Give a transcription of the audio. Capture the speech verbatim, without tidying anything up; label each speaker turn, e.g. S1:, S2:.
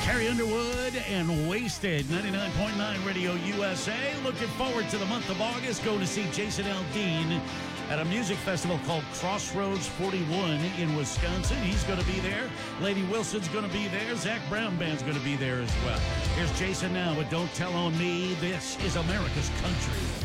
S1: Carrie Underwood and Wasted, ninety-nine point nine Radio U S A. Looking forward to the month of August. Going to see Jason Aldean at a music festival called Crossroads forty-one in Wisconsin. He's going to be there. Lady Wilson's going to be there. Zach Brown Band's going to be there as well. Here's Jason now with Don't Tell on Me. This is America's Country.